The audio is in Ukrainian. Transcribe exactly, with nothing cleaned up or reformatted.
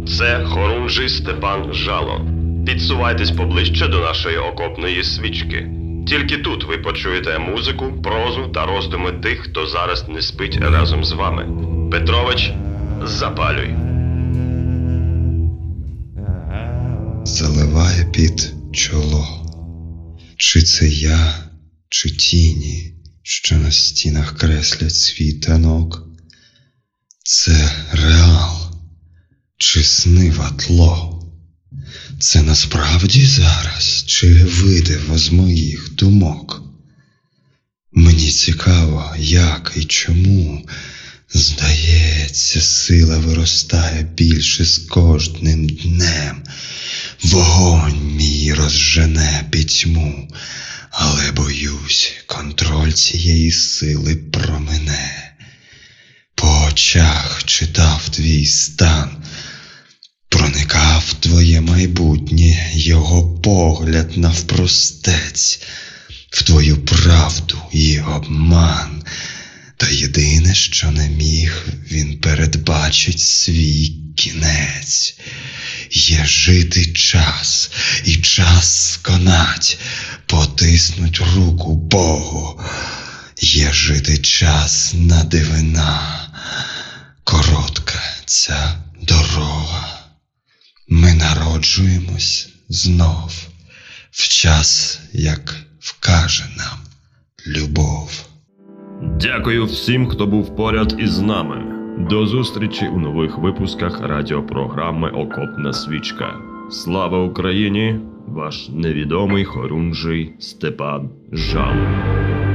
Це Хорунжий Степан Жало. Підсувайтесь поближче до нашої окопної свічки. Тільки тут ви почуєте музику, прозу та роздуми тих, хто зараз не спить разом з вами. Петрович, запалюй. Заливає під чоло. Чи це я, чи тіні, що на стінах креслять свій танок? Це реал, чи снива тло? Це насправді зараз, чи видиво з моїх думок? Мені цікаво, як і чому. Здається, сила виростає більше з кожним днем. Вогонь мій розжене пітьму, але боюсь, контроль цієї сили промине. По очах читав твій стан, проникав твоє майбутнє, його погляд навпростець, в твою правду і обман. Та єдине, що не міг, він передбачить свій кінець. Є жити час, і час сконать, потиснуть руку Богу. Є жити час на дивина, коротка ця дорога. Ми народжуємось знов, в час, як вкаже нам любов. Дякую всім, хто був поряд із нами. До зустрічі у нових випусках радіопрограми «Окопна свічка». Слава Україні! Ваш невідомий Хорунжий Степан Жало.